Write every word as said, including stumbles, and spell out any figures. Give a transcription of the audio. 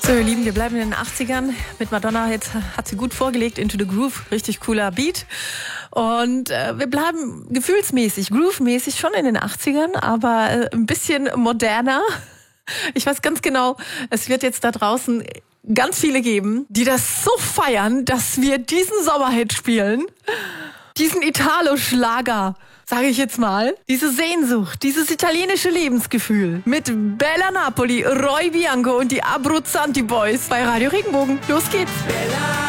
So, ihr Lieben, wir bleiben in den achtzigern mit Madonna. Jetzt hat sie gut vorgelegt, Into the Groove, richtig cooler Beat. Und äh, wir bleiben gefühlsmäßig, groovemäßig schon in den achtzigern, aber äh, ein bisschen moderner. Ich weiß ganz genau, es wird jetzt da draußen ganz viele geben, die das so feiern, dass wir diesen Sommerhit spielen. Diesen Italo-Schlager, sage ich jetzt mal. Diese Sehnsucht, dieses italienische Lebensgefühl mit Bella Napoli, Roy Bianco und die Abruzzanti Boys bei Radio Regenbogen. Los geht's! Bella